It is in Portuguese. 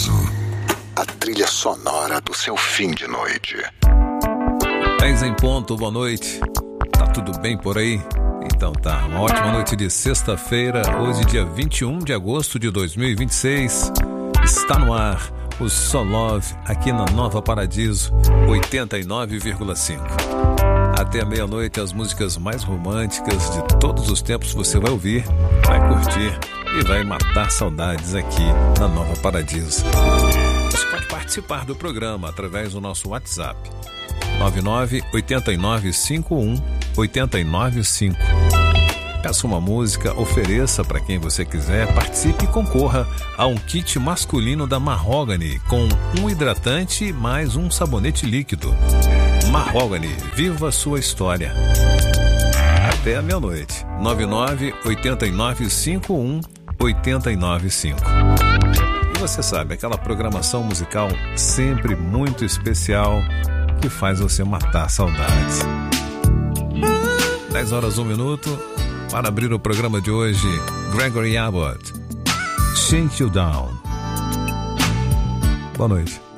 Paradiso, a trilha sonora do seu fim de noite. 10 em ponto, boa noite. Tá tudo bem por aí? Então tá, uma ótima noite de sexta-feira, hoje dia 21 de agosto de 2026. Está no ar o Só Love aqui na Nova Paradiso 89,5. Até a meia-noite as músicas mais românticas de todos os tempos você vai ouvir, vai curtir e vai matar saudades aqui na Nova Paradiso. Você pode participar do programa através do nosso WhatsApp 998951-895. Peça uma música, ofereça para quem você quiser, participe e concorra a um kit masculino da Mahogany com um hidratante mais um sabonete líquido. Mahogany, viva a sua história. Até a meia-noite. 998951-895. E você sabe, aquela programação musical sempre muito especial que faz você matar saudades. 10 horas 1 minuto. Para abrir o programa de hoje, Gregory Abbott, Shake You Down. Boa noite.